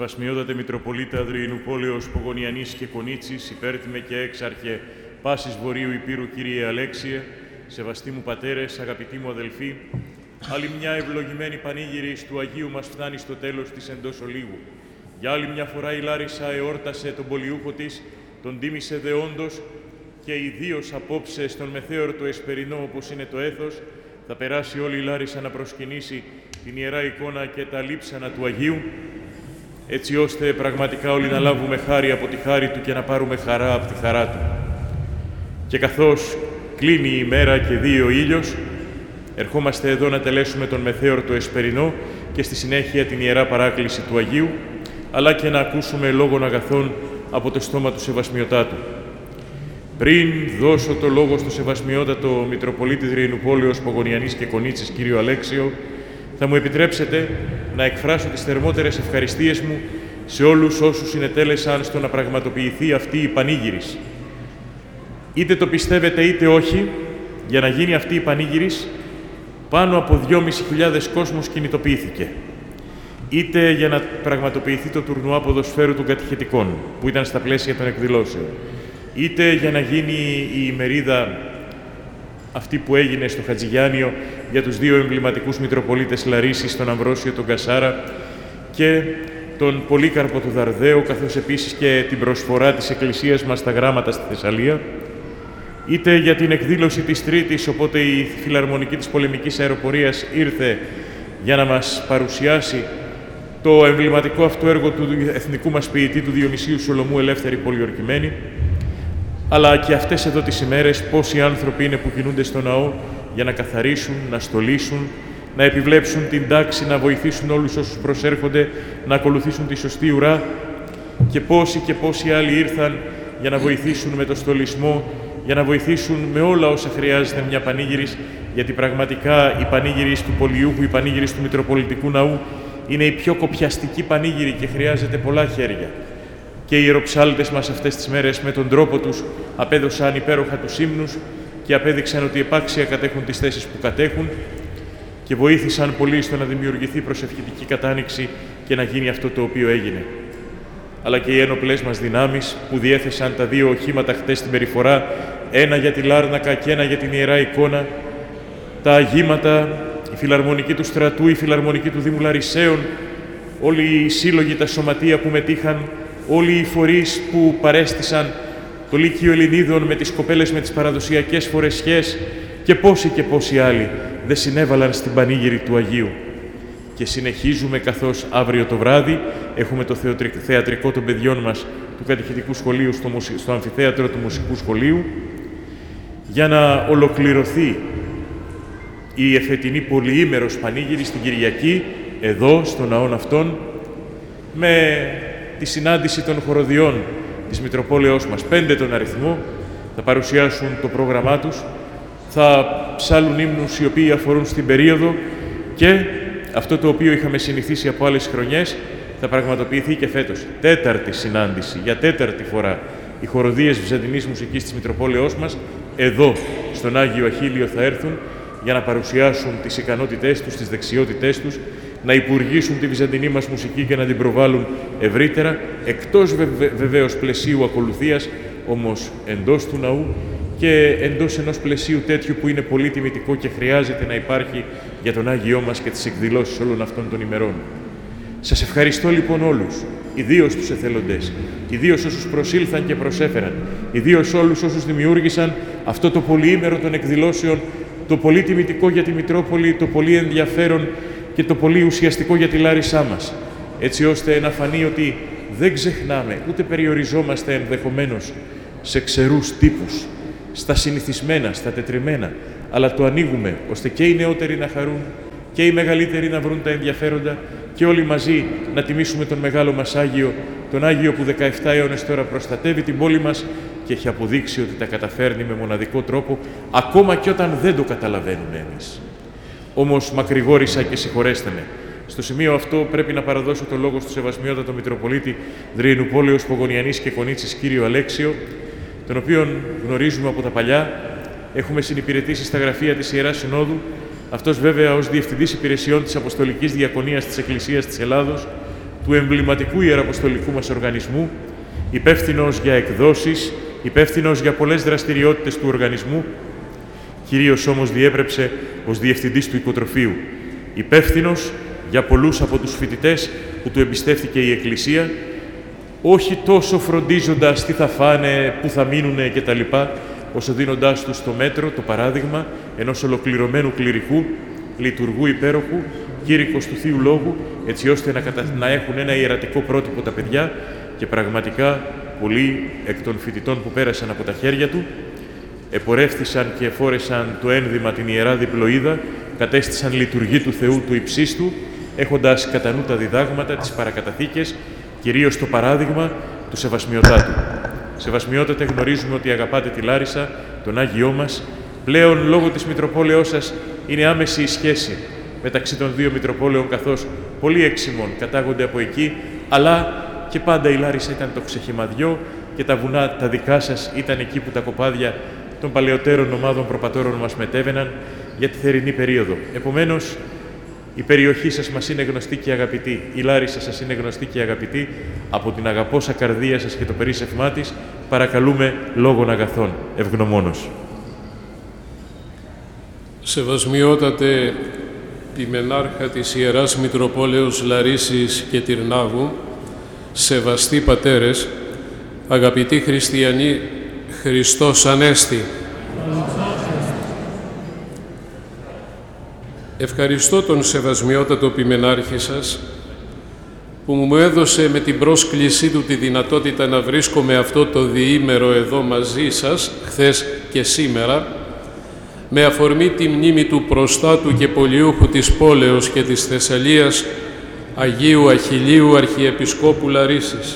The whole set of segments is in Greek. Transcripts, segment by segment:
Σεβασμιότατε Μητροπολίτα Αδριανουπόλεως Πογωνιανής και Κονίτσης, υπέρτιμε και έξαρχε πάσης Βορείου Υπήρου, Κύριε Αλέξιε, σεβαστοί μου πατέρες, αγαπητοί μου αδελφοί, άλλη μια ευλογημένη πανήγυρης του Αγίου μας φτάνει στο τέλος της εντός ολίγου. Για άλλη μια φορά η Λάρισα εόρτασε τον πολιούχο της, τον τίμησε δεόντως και ιδίως απόψε στον μεθέωρτο εσπερινό, όπως είναι το έθος, θα περάσει όλη η Λάρισα να προσκυνήσει την Ιερά Εικόνα και τα λείψανα του Αγίου, έτσι ώστε πραγματικά όλοι να λάβουμε χάρη από τη χάρη Του και να πάρουμε χαρά από τη χαρά Του. Και καθώς κλείνει η ημέρα και δει ο ήλιος, ερχόμαστε εδώ να τελέσουμε τον μεθέωρτο εσπερινό και στη συνέχεια την Ιερά Παράκληση του Αγίου, αλλά και να ακούσουμε λόγων αγαθών από το στόμα του Σεβασμιωτάτου. Πριν δώσω το λόγο στο Σεβασμιότατο Μητροπολίτη Αδριανουπόλεως Πογωνιανής και Κονίτσης, κύριο Αλέξιο, θα μου επιτρέψετε να εκφράσω τις θερμότερες ευχαριστίες μου σε όλους όσους συνετέλεσαν στο να πραγματοποιηθεί αυτή η πανήγυρις. Είτε το πιστεύετε είτε όχι, για να γίνει αυτή η πανήγυρις, πάνω από 2.500 κόσμος κινητοποιήθηκε. Είτε για να πραγματοποιηθεί το τουρνουά ποδοσφαίρου των κατηχετικών, που ήταν στα πλαίσια των εκδηλώσεων, είτε για να γίνει η ημερίδα αυτή που έγινε στο Χατζηγιάννιο για τους δύο εμβληματικούς Μητροπολίτες Λαρίσης, τον Αμβρόσιο τον Κασάρα και τον Πολύκαρπο του Δαρδαίου, καθώς επίσης και την προσφορά της Εκκλησίας μας στα γράμματα στη Θεσσαλία, είτε για την εκδήλωση της Τρίτης, οπότε η Φιλαρμονική της Πολεμικής Αεροπορίας ήρθε για να μας παρουσιάσει το εμβληματικό αυτό έργο του εθνικού μας ποιητή, του Διονυσίου Σολομού, Ελεύθερη Πολιορκημένη, αλλά και αυτές εδώ τις ημέρες πόσοι άνθρωποι είναι που κινούνται στο ναό για να καθαρίσουν, να στολίσουν, να επιβλέψουν την τάξη, να βοηθήσουν όλους όσους προσέρχονται να ακολουθήσουν τη σωστή ουρά, και πόσοι άλλοι ήρθαν για να βοηθήσουν με το στολισμό, για να βοηθήσουν με όλα όσα χρειάζεται μια πανήγυρις, γιατί πραγματικά η πανήγυρις του Πολιούχου, η πανήγυρις του Μητροπολιτικού Ναού είναι η πιο κοπιαστική πανήγυρη και χρειάζεται πολλά χέρια. Και οι ιεροψάλτες μας αυτές τις μέρες με τον τρόπο τους απέδωσαν υπέροχα τους ύμνους και απέδειξαν ότι επάξια κατέχουν τις θέσεις που κατέχουν και βοήθησαν πολύ στο να δημιουργηθεί προσευχητική κατάνοιξη και να γίνει αυτό το οποίο έγινε. Αλλά και οι ένοπλες μας δυνάμεις που διέθεσαν τα δύο οχήματα χτες στην περιφορά, ένα για τη Λάρνακα και ένα για την Ιερά Εικόνα, τα αγήματα, η Φιλαρμονική του Στρατού, η Φιλαρμονική του Δήμου Λαρισαίων, όλοι οι σύλλογοι, τα σωματεία που μετήχαν, όλοι οι φορείς που παρέστησαν, το Λύκειο Ελληνίδων με τις κοπέλες με τις παραδοσιακές φορεσιές και πόσοι άλλοι δεν συνέβαλαν στην πανήγυρη του Αγίου. Και συνεχίζουμε καθώς αύριο το βράδυ έχουμε το θεατρικό των παιδιών μας του Κατηχητικού Σχολείου στο αμφιθέατρο του Μουσικού Σχολείου για να ολοκληρωθεί η εφετινή πολυήμερος πανήγυρη στην Κυριακή, εδώ, στον ναόν αυτόν, με τη συνάντηση των χοροδιών της Μητροπόλεως μας, 5 τον αριθμό, θα παρουσιάσουν το πρόγραμμά τους, θα ψάλουν ύμνους οι οποίοι αφορούν στην περίοδο και αυτό το οποίο είχαμε συνηθίσει από άλλες χρονιές θα πραγματοποιηθεί και φέτος. 4η συνάντηση, για 4η φορά, οι χοροδίες βυζαντινής μουσικής της Μητροπόλεως μας, εδώ, στον Άγιο Αχίλιο θα έρθουν για να παρουσιάσουν τις ικανότητές τους, τις δεξιότητές τους, να υπουργήσουν τη βυζαντινή μας μουσική και να την προβάλλουν ευρύτερα, εκτός βεβαίως πλαισίου ακολουθίας, όμως εντός του ναού και εντός ενός πλαισίου τέτοιου που είναι πολύ τιμητικό και χρειάζεται να υπάρχει για τον Άγιό μας και τις εκδηλώσεις όλων αυτών των ημερών. Σας ευχαριστώ λοιπόν όλους, ιδίως τους εθελοντές, ιδίως όσους προσήλθαν και προσέφεραν, ιδίως όλους όσους δημιούργησαν αυτό το πολυήμερο των εκδηλώσεων, το πολύ τιμητικό για τη Μητρόπολη, το πολύ ενδιαφέρον και το πολύ ουσιαστικό για τη Λάρισά μας, έτσι ώστε να φανεί ότι δεν ξεχνάμε, ούτε περιοριζόμαστε ενδεχομένως σε ξερούς τύπους, στα συνηθισμένα, στα τετριμένα, αλλά το ανοίγουμε ώστε και οι νεότεροι να χαρούν και οι μεγαλύτεροι να βρουν τα ενδιαφέροντα και όλοι μαζί να τιμήσουμε τον μεγάλο μας Άγιο, τον Άγιο που 17 αιώνες τώρα προστατεύει την πόλη μας και έχει αποδείξει ότι τα καταφέρνει με μοναδικό τρόπο, ακόμα και όταν δεν το καταλαβαίνουμε εμείς. Όμως μακρηγόρησα και συγχωρέστε με. Στο σημείο αυτό πρέπει να παραδώσω το λόγο στο Σεβασμιότατο Μητροπολίτη Αδριανουπόλεως Πογωνιανής και Κονίτσης, κύριο Αλέξιο, τον οποίον γνωρίζουμε από τα παλιά, έχουμε συνυπηρετήσει στα γραφεία της Ιεράς Συνόδου, αυτός βέβαια ως Διευθυντής Υπηρεσιών της Αποστολικής Διακονίας της Εκκλησίας της Ελλάδος, του εμβληματικού ιεραποστολικού μας οργανισμού, υπεύθυνος για εκδόσεις, υπεύθυνος για πολλές δραστηριότητες του οργανισμού, κυρίως όμως διέπρεψε ως διευθυντής του οικοτροφείου, υπεύθυνος για πολλούς από τους φοιτητές που του εμπιστεύτηκε η Εκκλησία, όχι τόσο φροντίζοντας τι θα φάνε, πού θα μείνουνε κτλ., όσο δίνοντάς τους το μέτρο, το παράδειγμα ενός ολοκληρωμένου κληρικού, λειτουργού υπέροχου, κήρυκος του Θείου Λόγου, έτσι ώστε να έχουν ένα ιερατικό πρότυπο τα παιδιά και πραγματικά πολλοί εκ των φοιτητών που πέρασαν από τα χέρια του επορεύθησαν και εφόρεσαν το ένδυμα την Ιερά Διπλοΐδα, κατέστησαν λειτουργή του Θεού του υψίστου, έχοντας κατά νου τα διδάγματα, τις παρακαταθήκες, κυρίως το παράδειγμα του Σεβασμιωτάτου. Σεβασμιότατε, γνωρίζουμε ότι αγαπάτε τη Λάρισα, τον Άγιό μας. Πλέον, λόγω της Μητροπόλεως σας, είναι άμεση η σχέση μεταξύ των δύο Μητροπόλεων, καθώς πολλοί έξιμων κατάγονται από εκεί, αλλά και πάντα η Λάρισα ήταν το ξεχυμαδιό και τα βουνά τα δικά σας ήταν εκεί που τα κοπάδια των παλαιότερων ομάδων προπατώρων μας μετέβαιναν για τη θερινή περίοδο. Επομένως, η περιοχή σας μας είναι γνωστή και αγαπητή, η Λάρισα σας είναι γνωστή και αγαπητή, από την αγαπώσα καρδία σας και το περίσσευμά της, παρακαλούμε λόγων αγαθών, ευγνωμόνος. Σεβασμιότατε Ποιμενάρχα της Ιεράς Μητροπόλεως Λαρίσης και Τυρνάβου, σεβαστοί πατέρες, αγαπητοί χριστιανοί, Χριστός Ανέστη. Ευχαριστώ τον Σεβασμιότατο Ποιμενάρχη σας που μου έδωσε με την πρόσκλησή του τη δυνατότητα να βρίσκομαι αυτό το διήμερο εδώ μαζί σας, χθες και σήμερα, με αφορμή τη μνήμη του προστάτου και πολιούχου της πόλεως και της Θεσσαλίας, Αγίου Αχιλλείου Αρχιεπισκόπου Λαρίσης.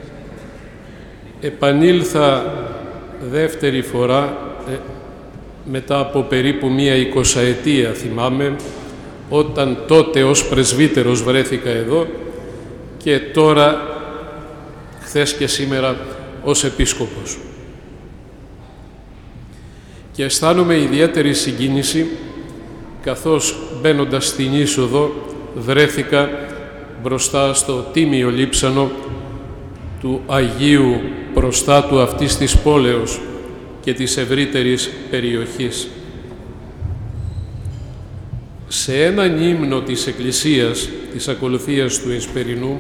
Επανήλθα δεύτερη φορά, μετά από περίπου μία 20ετία θυμάμαι, όταν τότε ως πρεσβύτερος βρέθηκα εδώ και τώρα, χθες και σήμερα, ως επίσκοπος. Και αισθάνομαι ιδιαίτερη συγκίνηση, καθώς μπαίνοντας στην είσοδο βρέθηκα μπροστά στο τίμιο λείψανο του Αγίου Προστάτου αυτής της πόλεως και της ευρύτερης περιοχής. Σε έναν ύμνο της Εκκλησίας, της ακολουθίας του Εσπερινού,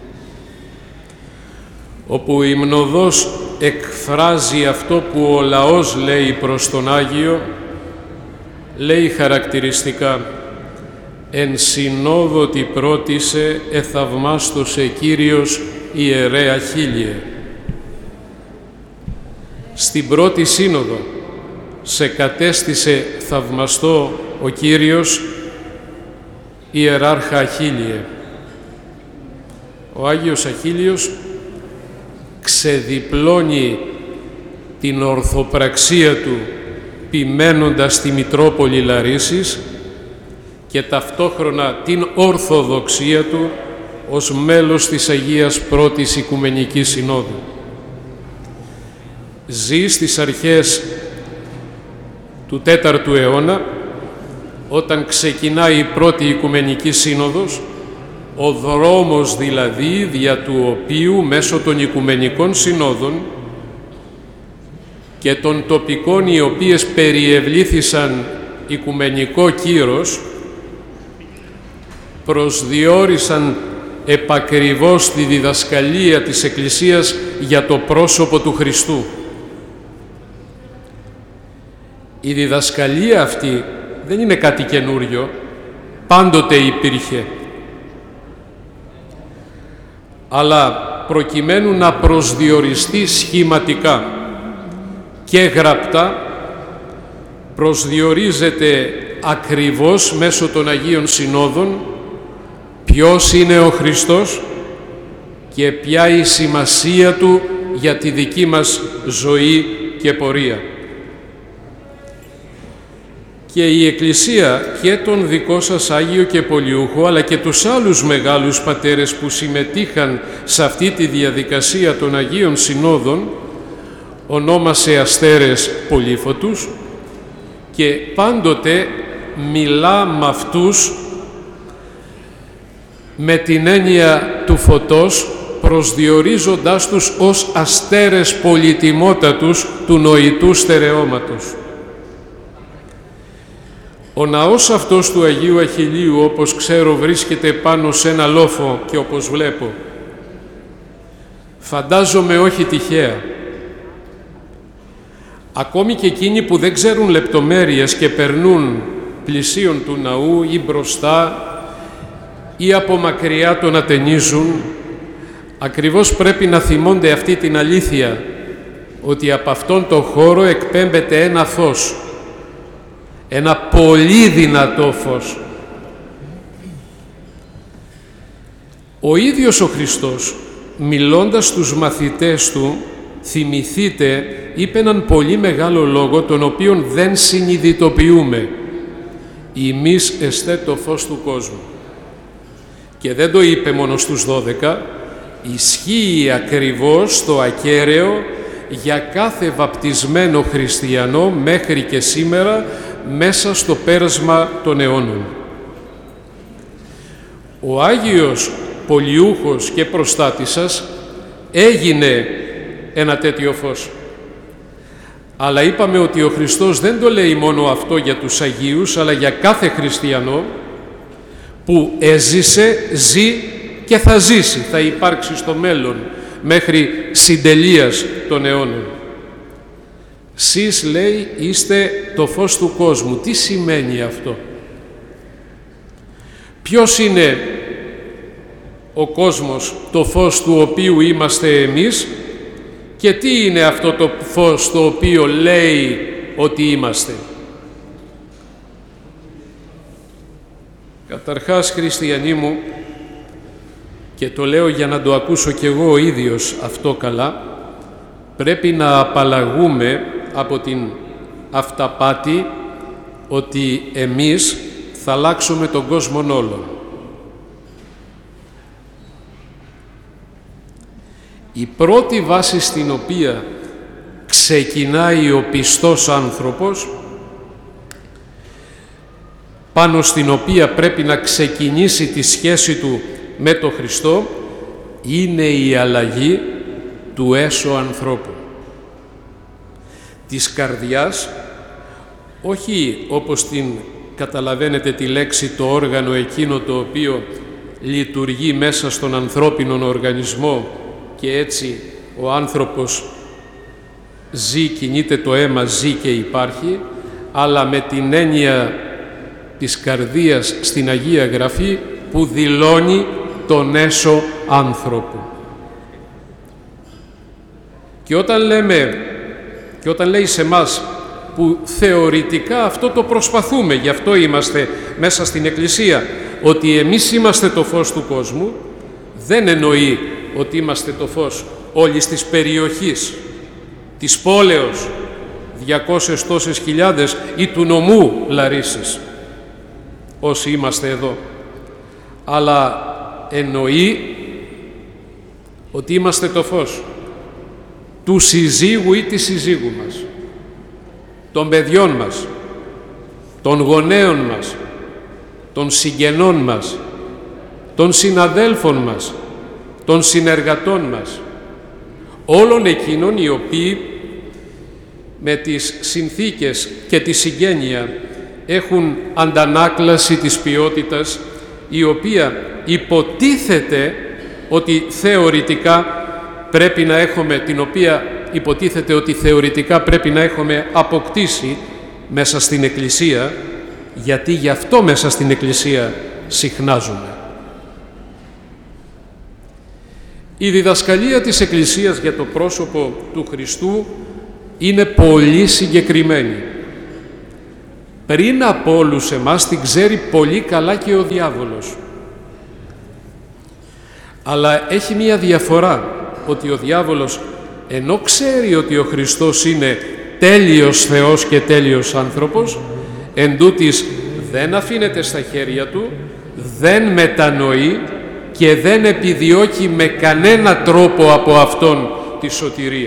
όπου η υμνοδός εκφράζει αυτό που ο λαός λέει προς τον Άγιο, λέει χαρακτηριστικά «Εν συνόδο τι πρότισε, εθαυμάστωσε Κύριος Ιερέ Αχίλιε». Στην πρώτη σύνοδο σε κατέστησε θαυμαστό ο Κύριος Ιεράρχα Αχίλιε. Ο Άγιος Αχίλιος ξεδιπλώνει την ορθοπραξία του ποιμένοντας τη Μητρόπολη Λαρίσης και ταυτόχρονα την ορθοδοξία του ως μέλος της Αγίας Πρώτης Οικουμενικής Συνόδου. Ζει στις αρχές του 4ου αιώνα, όταν ξεκινάει η Πρώτη Οικουμενική Σύνοδος, ο δρόμος δηλαδή δια του οποίου μέσω των Οικουμενικών Συνόδων και των τοπικών οι οποίες περιευλήθησαν οικουμενικό κύρος προσδιορίσαν επακριβώς τη διδασκαλία της Εκκλησίας για το πρόσωπο του Χριστού. Η διδασκαλία αυτή δεν είναι κάτι καινούριο, πάντοτε υπήρχε. Αλλά προκειμένου να προσδιοριστεί σχηματικά και γραπτά, προσδιορίζεται ακριβώς μέσω των Αγίων Συνόδων ποιος είναι ο Χριστός και ποια η σημασία Του για τη δική μας ζωή και πορεία. Και η Εκκλησία και τον δικό σας Άγιο και Πολιούχο, αλλά και τους άλλους μεγάλους πατέρες που συμμετείχαν σε αυτή τη διαδικασία των Αγίων Συνόδων, ονόμασε αστέρες πολύφωτους και πάντοτε μιλά με αυτούς με την έννοια του φωτός, προσδιορίζοντάς τους ως αστέρες πολυτιμότατους του νοητού στερεώματος. Ο ναός αυτός του Αγίου Αχιλλείου, όπως ξέρω, βρίσκεται πάνω σε ένα λόφο και όπως βλέπω. Φαντάζομαι όχι τυχαία. Ακόμη και εκείνοι που δεν ξέρουν λεπτομέρειες και περνούν πλησίον του ναού ή μπροστά ή από μακριά τον ατενίζουν, ακριβώς πρέπει να θυμώνται αυτή την αλήθεια, ότι από αυτόν τον χώρο εκπέμπεται ένα φως, ένα πολύ δυνατό φως. Ο ίδιος ο Χριστός, μιλώντας στους μαθητές του, θυμηθείτε, είπε έναν πολύ μεγάλο λόγο, τον οποίον δεν συνειδητοποιούμε. «Ημείς εστέ το φως του κόσμου». Και δεν το είπε μόνο στους 12, ισχύει ακριβώς στο ακέραιο για κάθε βαπτισμένο χριστιανό μέχρι και σήμερα, μέσα στο πέρασμα των αιώνων. Ο Άγιος Πολιούχος και προστάτης σας έγινε ένα τέτοιο φως. Αλλά είπαμε ότι ο Χριστός δεν το λέει μόνο αυτό για τους Αγίους, αλλά για κάθε χριστιανό που έζησε, ζει και θα ζήσει, θα υπάρξει στο μέλλον μέχρι συντελείας των αιώνων. «Σεις», λέει, «είστε το φως του κόσμου». Τι σημαίνει αυτό? Ποιος είναι ο κόσμος, το φως του οποίου είμαστε εμείς, και τι είναι αυτό το φως το οποίο λέει ότι είμαστε? Καταρχάς, χριστιανοί μου, και το λέω για να το ακούσω κι εγώ ο ίδιος αυτό καλά, πρέπει να απαλλαγούμε από την αυταπάτη ότι εμείς θα αλλάξουμε τον κόσμο όλων. Η πρώτη βάση στην οποία ξεκινάει ο πιστός άνθρωπος, πάνω στην οποία πρέπει να ξεκινήσει τη σχέση του με τον Χριστό, είναι η αλλαγή του έσω ανθρώπου. Της καρδιάς, όχι όπως την καταλαβαίνετε τη λέξη, το όργανο εκείνο το οποίο λειτουργεί μέσα στον ανθρώπινο οργανισμό και έτσι ο άνθρωπος ζει, κινείται το αίμα, ζει και υπάρχει, αλλά με την έννοια της καρδίας στην Αγία Γραφή που δηλώνει τον έσω άνθρωπο. Και όταν λέει σε μας που θεωρητικά αυτό το προσπαθούμε, γι' αυτό είμαστε μέσα στην Εκκλησία, ότι εμείς είμαστε το φως του κόσμου, δεν εννοεί ότι είμαστε το φως όλης της περιοχής, της πόλεως, 200 τόσες χιλιάδες ή του νομού Λαρίσης, όσοι είμαστε εδώ. Αλλά εννοεί ότι είμαστε το φως του συζύγου ή της συζύγου μας, των παιδιών μας, των γονέων μας, των συγγενών μας, των συναδέλφων μας, των συνεργατών μας, όλων εκείνων οι οποίοι με τις συνθήκες και τη συγγένεια έχουν αντανάκλαση της ποιότητας, η οποία υποτίθεται ότι θεωρητικά πρέπει να έχουμε, την οποία υποτίθεται ότι θεωρητικά πρέπει να έχουμε αποκτήσει μέσα στην Εκκλησία, γιατί γι' αυτό μέσα στην Εκκλησία συχνάζουμε. Η διδασκαλία της Εκκλησίας για το πρόσωπο του Χριστού είναι πολύ συγκεκριμένη. Πριν από όλους εμάς την ξέρει πολύ καλά και ο διάβολος. Αλλά έχει μία διαφορά, ότι ο διάβολος, ενώ ξέρει ότι ο Χριστός είναι τέλειος Θεός και τέλειος άνθρωπος, εντούτοις δεν αφήνεται στα χέρια του, δεν μετανοεί και δεν επιδιώκει με κανένα τρόπο από Αυτόν τη σωτηρία.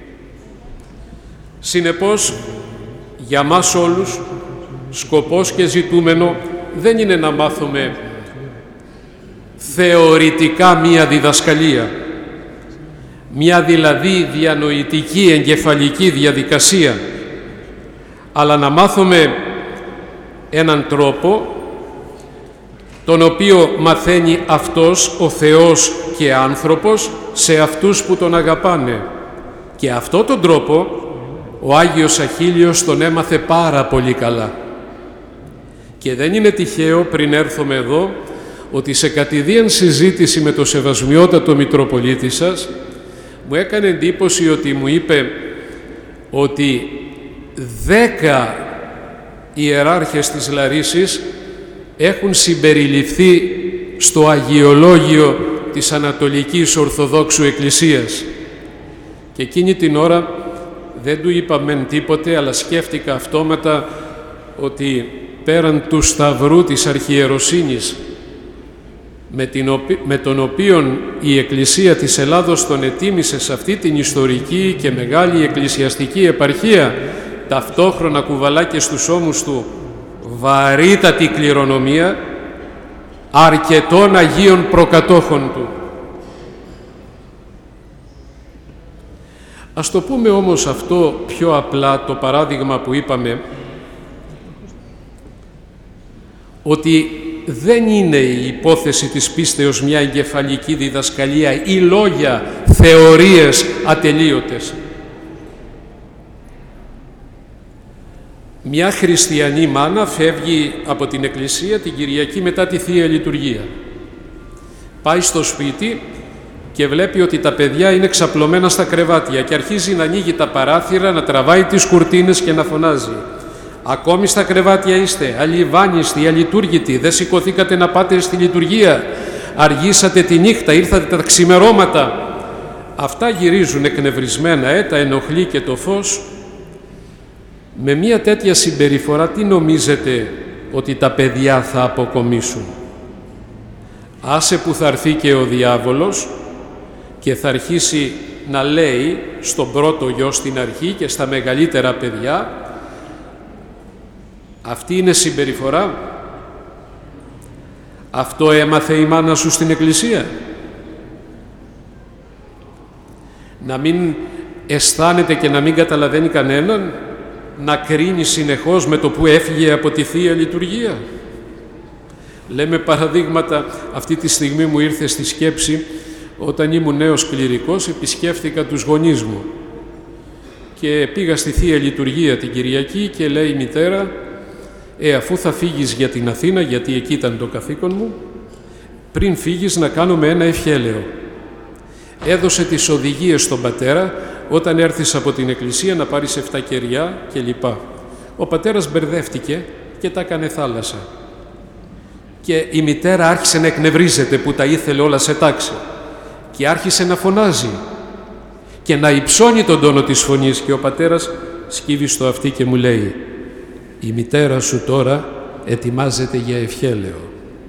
Συνεπώς, για μας όλους, σκοπός και ζητούμενο δεν είναι να μάθουμε θεωρητικά μία διδασκαλία, μία δηλαδή διανοητική εγκεφαλική διαδικασία, αλλά να μάθουμε έναν τρόπο τον οποίο μαθαίνει αυτός ο Θεός και άνθρωπος σε αυτούς που τον αγαπάνε. Και αυτό τον τρόπο ο Άγιος Αχίλιος τον έμαθε πάρα πολύ καλά. Και δεν είναι τυχαίο, πριν έρθουμε εδώ, ότι σε κατηδίαν συζήτηση με το Σεβασμιότατο Μητροπολίτη σας, μου έκανε εντύπωση ότι μου είπε ότι 10 ιεράρχες της Λαρίσσης έχουν συμπεριληφθεί στο αγιολόγιο της Ανατολικής Ορθοδόξου Εκκλησίας. Και εκείνη την ώρα δεν του είπα μεν τίποτε, αλλά σκέφτηκα αυτόματα ότι πέραν του σταυρού της αρχιεροσύνης με τον οποίον η Εκκλησία της Ελλάδος τον ετίμησε σε αυτή την ιστορική και μεγάλη εκκλησιαστική επαρχία, ταυτόχρονα κουβαλά και στους ώμους του βαρύτατη κληρονομία αρκετών Αγίων προκατόχων του. Ας το πούμε όμως αυτό πιο απλά, το παράδειγμα που είπαμε, ότι δεν είναι η υπόθεση της πίστεως μια εγκεφαλική διδασκαλία ή λόγια, θεωρίες ατελείωτες. Μια χριστιανή μάνα φεύγει από την εκκλησία την Κυριακή μετά τη Θεία Λειτουργία. Πάει στο σπίτι και βλέπει ότι τα παιδιά είναι ξαπλωμένα στα κρεβάτια και αρχίζει να ανοίγει τα παράθυρα, να τραβάει τις κουρτίνες και να φωνάζει: «Ακόμη στα κρεβάτια είστε, αλιβάνιστοι, αλειτούργητοι, δεν σηκωθήκατε να πάτε στη λειτουργία, αργήσατε τη νύχτα, ήρθατε τα ξημερώματα». Αυτά γυρίζουν εκνευρισμένα, τα ενοχλεί και το φως. Με μια τέτοια συμπεριφορά τι νομίζετε ότι τα παιδιά θα αποκομίσουν? Άσε που θα έρθει και ο διάβολος και θα αρχίσει να λέει στον πρώτο γιο στην αρχή και στα μεγαλύτερα παιδιά: «Αυτή είναι συμπεριφορά, αυτό έμαθε η μάνα σου στην εκκλησία». Να μην αισθάνεται και να μην καταλαβαίνει κανέναν, να κρίνει συνεχώς με το που έφυγε από τη Θεία Λειτουργία. Λέμε παραδείγματα, αυτή τη στιγμή μου ήρθε στη σκέψη, όταν ήμουν νέος κληρικός, επισκέφθηκα τους γονείς μου και πήγα στη Θεία Λειτουργία την Κυριακή και λέει η μητέρα: αφού θα φύγεις για την Αθήνα, γιατί εκεί ήταν το καθήκον μου, πριν φύγεις να κάνουμε ένα ευχέλαιο. Έδωσε τις οδηγίες στον πατέρα, όταν έρθεις από την εκκλησία να πάρεις 7 κεριά κλπ. Ο πατέρας μπερδεύτηκε και τα έκανε θάλασσα. Και η μητέρα άρχισε να εκνευρίζεται που τα ήθελε όλα σε τάξη και άρχισε να φωνάζει και να υψώνει τον τόνο της φωνής, και ο πατέρας σκύβει στο αυτί και μου λέει: «Η μητέρα σου τώρα ετοιμάζεται για ευχέλαιο».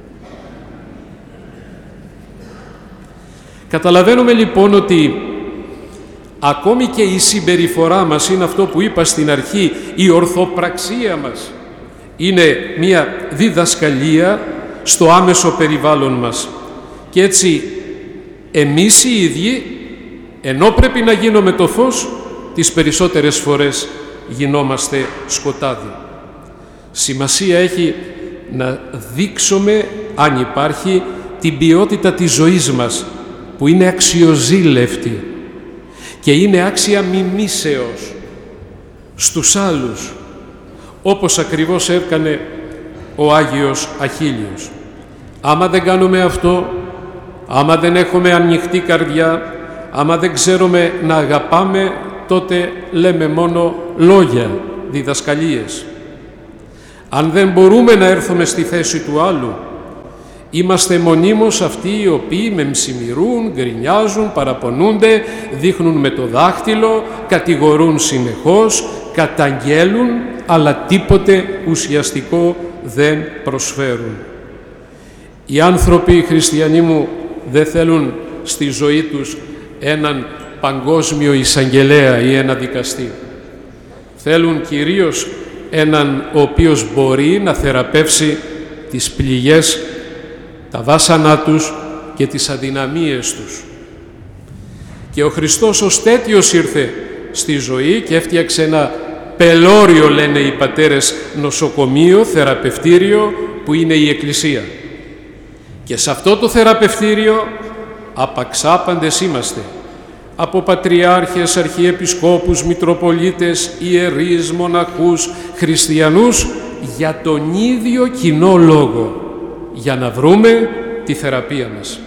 Καταλαβαίνουμε λοιπόν ότι ακόμη και η συμπεριφορά μας είναι αυτό που είπα στην αρχή, η ορθοπραξία μας είναι μια διδασκαλία στο άμεσο περιβάλλον μας. Και έτσι εμείς οι ίδιοι, ενώ πρέπει να γίνουμε το φως, τις περισσότερες φορές γινόμαστε σκοτάδι. Σημασία έχει να δείξουμε, αν υπάρχει, την ποιότητα της ζωής μας, που είναι αξιοζήλευτη και είναι άξια μιμήσεως στους άλλους, όπως ακριβώς έκανε ο Άγιος Αχίλιος. Άμα δεν κάνουμε αυτό, άμα δεν έχουμε ανοιχτή καρδιά, άμα δεν ξέρουμε να αγαπάμε, τότε λέμε μόνο λόγια, διδασκαλίες. Αν δεν μπορούμε να έρθουμε στη θέση του άλλου, είμαστε μονίμως αυτοί οι οποίοι μεμψημυρούν, γκρινιάζουν, παραπονούνται, δείχνουν με το δάχτυλο, κατηγορούν συνεχώς, καταγγέλουν, αλλά τίποτε ουσιαστικό δεν προσφέρουν. Οι άνθρωποι, οι χριστιανοί μου, δεν θέλουν στη ζωή τους έναν παγκόσμιο εισαγγελέα ή ένα δικαστή. Θέλουν κυρίως έναν ο οποίος μπορεί να θεραπεύσει τις πληγές, τα βάσανά τους, και τις αδυναμίες τους. Και ο Χριστός ως τέτοιος ήρθε στη ζωή και έφτιαξε ένα πελώριο, λένε οι πατέρες, νοσοκομείο, θεραπευτήριο που είναι η Εκκλησία. Και σε αυτό το θεραπευτήριο απαξάπαντες είμαστε, από πατριάρχες, αρχιεπισκόπους, μητροπολίτες, ιερείς, μοναχούς, χριστιανούς, για τον ίδιο κοινό λόγο, για να βρούμε τη θεραπεία μας.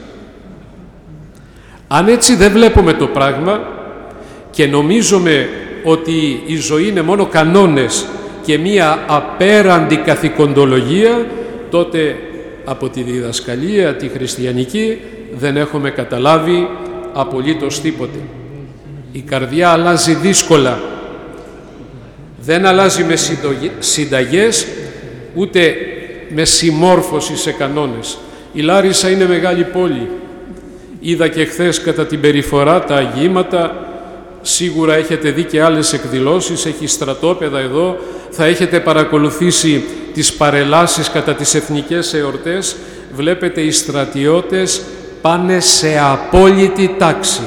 Αν έτσι δεν βλέπουμε το πράγμα και νομίζουμε ότι η ζωή είναι μόνο κανόνες και μία απέραντη καθηκοντολογία, τότε από τη διδασκαλία τη χριστιανική δεν έχουμε καταλάβει απολύτως τίποτε. Η καρδιά αλλάζει δύσκολα. Δεν αλλάζει με συνταγές, ούτε με συμμόρφωση σε κανόνες. Η Λάρισα είναι μεγάλη πόλη. Είδα και χθες κατά την περιφορά τα αγήματα. Σίγουρα έχετε δει και άλλες εκδηλώσεις, έχει στρατόπεδα εδώ. Θα έχετε παρακολουθήσει τις παρελάσεις κατά τις εθνικές εορτές. Βλέπετε οι στρατιώτες πάνε σε απόλυτη τάξη.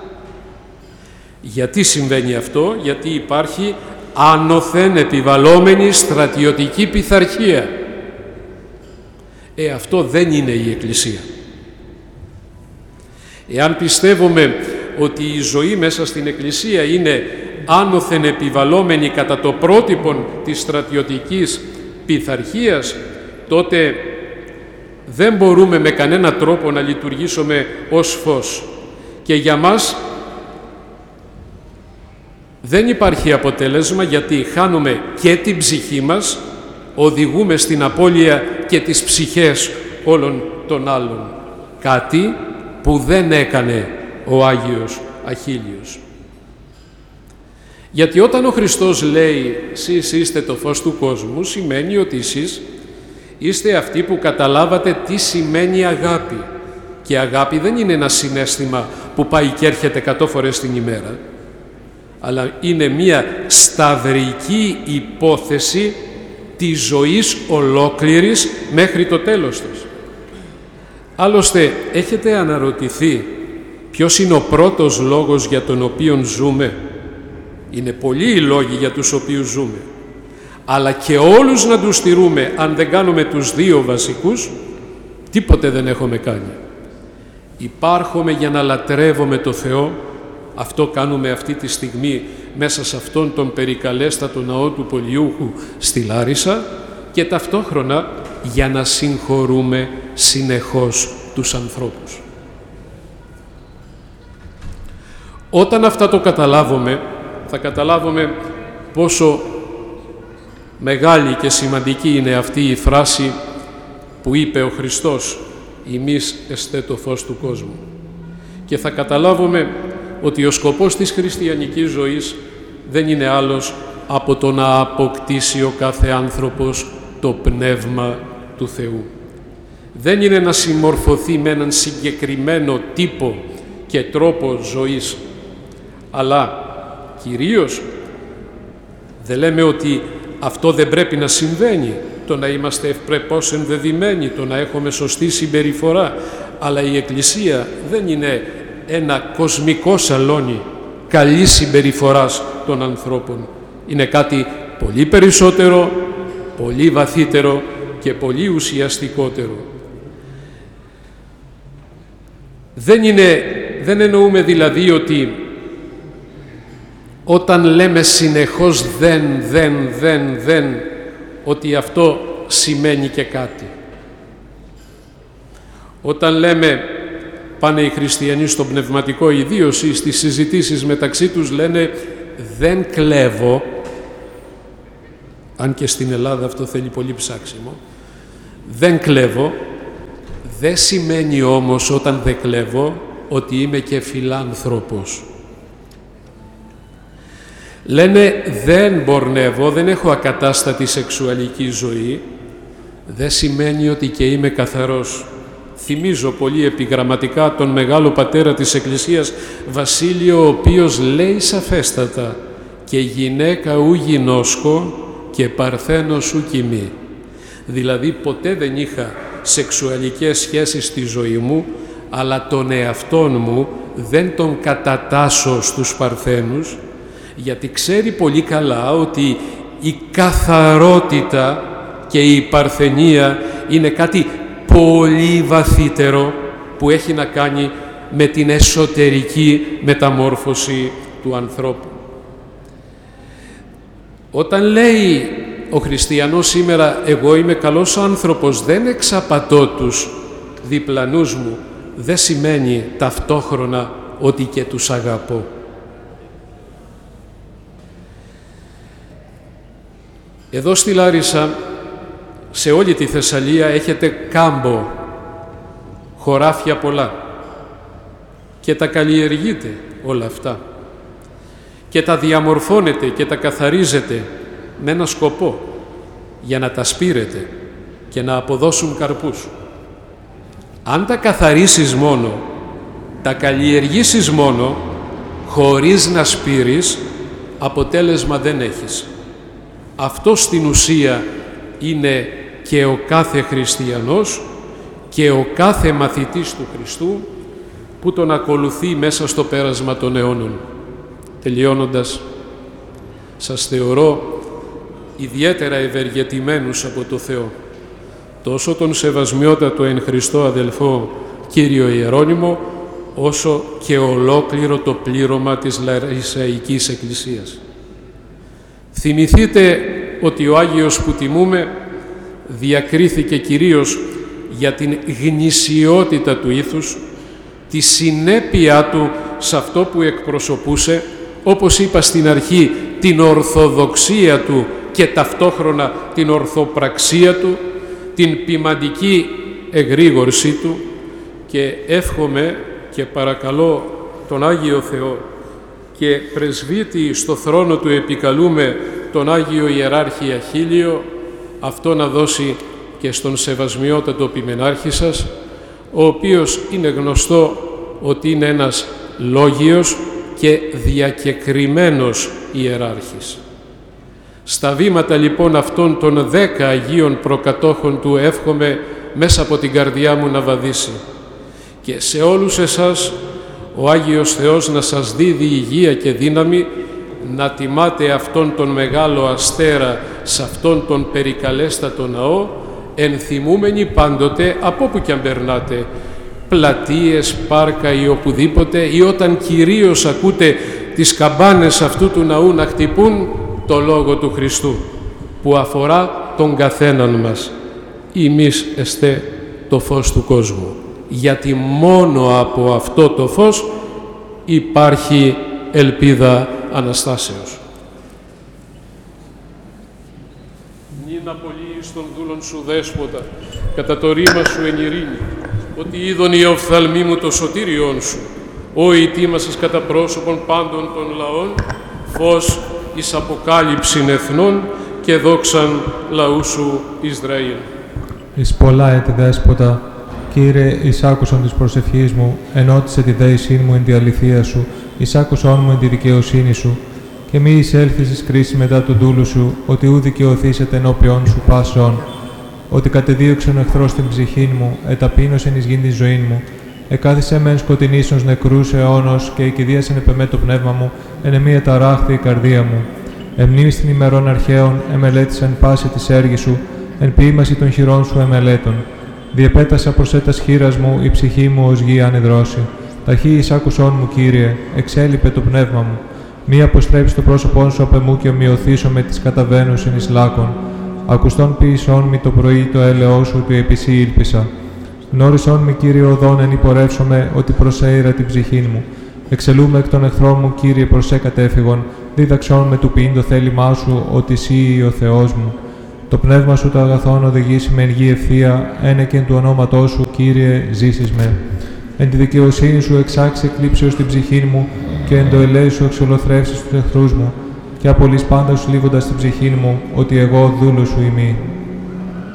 Γιατί συμβαίνει αυτό? Γιατί υπάρχει άνωθεν επιβαλόμενη στρατιωτική πειθαρχία. Αυτό δεν είναι η Εκκλησία. Εάν πιστεύουμε ότι η ζωή μέσα στην Εκκλησία είναι άνωθεν επιβαλόμενη κατά το πρότυπο της στρατιωτικής πειθαρχίας, τότε δεν μπορούμε με κανένα τρόπο να λειτουργήσουμε ως φως. Και για μας δεν υπάρχει αποτέλεσμα, γιατί χάνουμε και την ψυχή μας, οδηγούμε στην απώλεια και τις ψυχές όλων των άλλων. Κάτι που δεν έκανε ο Άγιος Αχίλιος. Γιατί όταν ο Χριστός λέει «Σεις είστε το φως του κόσμου», σημαίνει ότι εσείς είστε αυτοί που καταλάβατε τι σημαίνει αγάπη. Και αγάπη δεν είναι ένα συναίσθημα που πάει και έρχεται 100 φορές την ημέρα, αλλά είναι μία σταυρική υπόθεση της ζωής ολόκληρης μέχρι το τέλος της. Άλλωστε, έχετε αναρωτηθεί ποιος είναι ο πρώτος λόγος για τον οποίο ζούμε? Είναι πολλοί οι λόγοι για τους οποίους ζούμε, αλλά και όλους να τους στηρούμε, αν δεν κάνουμε τους δύο βασικούς, τίποτε δεν έχουμε κάνει. Υπάρχουμε για να λατρεύουμε το Θεό, αυτό κάνουμε αυτή τη στιγμή μέσα σε αυτόν τον περικαλέστατο ναό του Πολιούχου στη Λάρισα, και ταυτόχρονα για να συγχωρούμε συνεχώς τους ανθρώπους. Όταν αυτά το καταλάβουμε, θα καταλάβουμε πόσο μεγάλη και σημαντική είναι αυτή η φράση που είπε ο Χριστός «Ημείς εστέ το φως του κόσμου». Και θα καταλάβουμε ότι ο σκοπός της χριστιανικής ζωής δεν είναι άλλος από το να αποκτήσει ο κάθε άνθρωπος το πνεύμα του Θεού. Δεν είναι να συμμορφωθεί με έναν συγκεκριμένο τύπο και τρόπο ζωής, αλλά κυρίως δεν λέμε ότι αυτό δεν πρέπει να συμβαίνει, το να είμαστε ευπρεπώς ενδεδειμένοι, το να έχουμε σωστή συμπεριφορά, αλλά η Εκκλησία δεν είναι ένα κοσμικό σαλόνι καλής συμπεριφοράς των ανθρώπων. Είναι κάτι πολύ περισσότερο, πολύ βαθύτερο και πολύ ουσιαστικότερο. Δεν εννοούμε δηλαδή ότι όταν λέμε συνεχώς δεν, ότι αυτό σημαίνει και κάτι. Όταν λέμε, πάνε οι χριστιανοί στον πνευματικό ιδίως ή στις συζητήσεις μεταξύ τους λένε «δεν κλέβω», αν και στην Ελλάδα αυτό θέλει πολύ ψάξιμο, «δεν κλέβω», δεν σημαίνει όμως όταν δεν κλέβω ότι είμαι και φιλάνθρωπος. Λένε «δεν πορνεύω, δεν έχω ακατάστατη σεξουαλική ζωή», δεν σημαίνει ότι και είμαι καθαρός. Θυμίζω πολύ επιγραμματικά τον μεγάλο πατέρα της Εκκλησίας Βασίλειο, ο οποίος λέει σαφέστατα «και γυναίκα ου γινώσκω και παρθένος ου κοιμή». Δηλαδή ποτέ δεν είχα σεξουαλικές σχέσεις στη ζωή μου, αλλά τον εαυτόν μου δεν τον κατατάσσω στους Παρθένους, γιατί ξέρει πολύ καλά ότι η καθαρότητα και η παρθενία είναι κάτι πολύ βαθύτερο που έχει να κάνει με την εσωτερική μεταμόρφωση του ανθρώπου. Όταν λέει ο χριστιανός σήμερα «εγώ είμαι καλός άνθρωπος, δεν εξαπατώ τους διπλανούς μου», δεν σημαίνει ταυτόχρονα ότι και τους αγαπώ. Εδώ στη Λάρισα, σε όλη τη Θεσσαλία, έχετε κάμπο, χωράφια πολλά και τα καλλιεργείτε όλα αυτά και τα διαμορφώνετε και τα καθαρίζετε με ένα σκοπό, για να τα σπείρετε και να αποδώσουν καρπούς. Αν τα καθαρίσεις μόνο, τα καλλιεργήσεις μόνο, χωρίς να σπείρεις, αποτέλεσμα δεν έχεις. Αυτό στην ουσία είναι και ο κάθε χριστιανός και ο κάθε μαθητής του Χριστού που τον ακολουθεί μέσα στο πέρασμα των αιώνων. Τελειώνοντας, σας θεωρώ ιδιαίτερα ευεργετημένους από το Θεό, τόσο τον σεβασμιότατο εν Χριστώ αδελφό Κύριο Ιερώνυμο, όσο και ολόκληρο το πλήρωμα της Λαρισαϊκής Εκκλησίας. Θυμηθείτε ότι ο Άγιος που τιμούμε διακρίθηκε κυρίως για την γνησιότητα του ήθους, τη συνέπειά του σε αυτό που εκπροσωπούσε, όπως είπα στην αρχή, την ορθοδοξία του και ταυτόχρονα την ορθοπραξία του, την ποιμαντική εγρήγορσή του, και εύχομαι και παρακαλώ τον Άγιο Θεό και πρεσβύτη στο θρόνο του επικαλούμε τον Άγιο Ιεράρχη Αχίλιο, αυτό να δώσει και στον σεβασμιότατο ποιμενάρχη σας, ο οποίος είναι γνωστό ότι είναι ένας λόγιος και διακεκριμένος ιεράρχης. Στα βήματα λοιπόν αυτών των 10 Αγίων προκατόχων του εύχομαι μέσα από την καρδιά μου να βαδίσει. Και σε όλους εσάς ο Άγιος Θεός να σας δίδει υγεία και δύναμη να τιμάτε αυτόν τον μεγάλο αστέρα σε αυτόν τον περικαλέστατο ναό, ενθυμούμενοι πάντοτε από όπου κι αν περνάτε, πλατείες, πάρκα ή οπουδήποτε, ή όταν κυρίως ακούτε τις καμπάνες αυτού του ναού να χτυπούν, το Λόγο του Χριστού που αφορά τον καθέναν μας. Εμείς εστέ το φως του κόσμου, γιατί μόνο από αυτό το φως υπάρχει ελπίδα Αναστάσεως. Νυν απολύεις των δούλων σου δέσποτα, κατά το ρήμα σου εν ειρήνη, ότι είδον οι οφθαλμοί μου το σωτήριόν σου, ο ητήμασες κατά πρόσωπον πάντων των λαών, φως εις αποκάλυψην εθνών και δόξαν λαού σου Ισραήλ. Εις πολλά έτη δέσποτα, Κύριε, εις άκουσον της προσευχής μου, ενώτισε τη δέησήν μου εν τη αληθεία σου, εις άκουσον μου εν τη δικαιοσύνη σου, και μη εισέλθεις εις κρίση μετά του δούλου σου, ότι ου δικαιωθήσετε ενώπιον σου πάσεων, ότι κατεδίωξεν ο εχθρός την ψυχήν μου, εταπείνωσεν εις γην την ζωήν μου, εκάθισε με εν σκοτεινήσεως νεκρούς αιώνος και εκηδίασεν επεμέ το πνεύμα μου, εν εμία ταράχθη η καρδία μου. Εμνήμης την ημερών αρχαίων, εμελέτησαν πάση της έργης σου, εν ποίημαση των χειρών σου εμελέτων. Διεπέτασα προς έτας χείρας μου, η ψυχή μου ως γη ανεδρώσει. Ταχύ εις άκουσόν μου, Κύριε, εξέλιπε το πνεύμα μου. Μη αποστρέψει το πρόσωπόν σου απ' εμού και ομοιωθήσω με τις καταβαίνουσιν εις λάκων. Ακουστόν ποιησόν μη το πρωί το έλεό σου, του επισή ήλπισα. Γνώρισόν μη, Κύριε, οδόν εν υπορεύσομαι, ότι προσέειρα την ψυχήν μου. Εξελούμε εκ των εχθρών μου, Κύριε, προσέ κατέφυγον. Δίδαξόν με του ποιήν το θέλημά σου, ότι εσύ ο Θεός μου. Το πνεύμα σου το αγαθόν οδηγήσει με εν γη ευθεία, ένεκεν του ονόματός σου, Κύριε, ζήσεις με. Εν τη δικαιοσύνη σου εξάξει εκλείψεως την ψυχήν μου και εν το ελέη σου εξολοθρεύσεις τους εχθρούς μου και απολύς πάντα σου λίγοντας την ψυχήν μου, ότι εγώ δούλος σου ημί.